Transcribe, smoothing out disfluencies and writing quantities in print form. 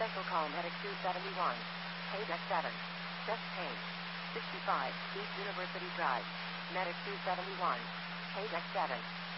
Special call Medic 271. Page X7. Chest pain. 65, East University Drive. Medic 271. Page X7.